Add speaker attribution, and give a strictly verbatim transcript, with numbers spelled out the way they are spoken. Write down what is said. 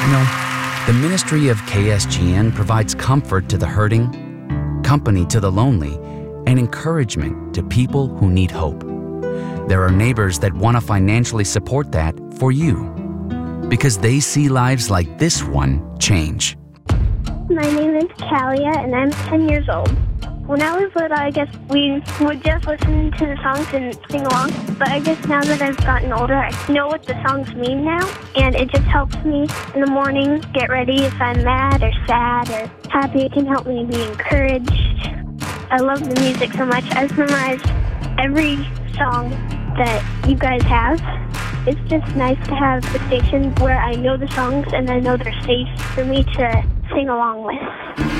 Speaker 1: You know, the ministry of K S G N provides comfort to the hurting, company to the lonely, and encouragement to people who need hope. There are neighbors that want to financially support that for you because they see lives like this one change.
Speaker 2: My name is Kalia, and I'm ten years old. When I was little, I guess we would just listen to the songs and sing along. But I guess now that I've gotten older, I know what the songs mean now. And it just helps me in the morning get ready if I'm mad or sad or happy. It can help me be encouraged. I love the music so much. I've memorized every song that you guys have. It's just nice to have a station where I know the songs and I know they're safe for me to sing along with.